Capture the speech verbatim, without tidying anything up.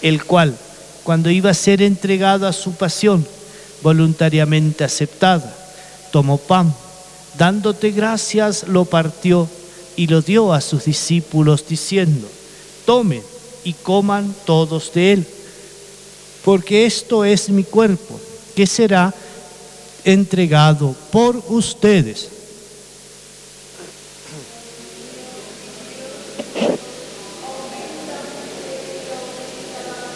el cual, cuando iba a ser entregado a su pasión, voluntariamente aceptada, tomó pan, dándote gracias, lo partió y lo dio a sus discípulos, diciendo: tomen y coman todos de él, porque esto es mi cuerpo, que será entregado por ustedes.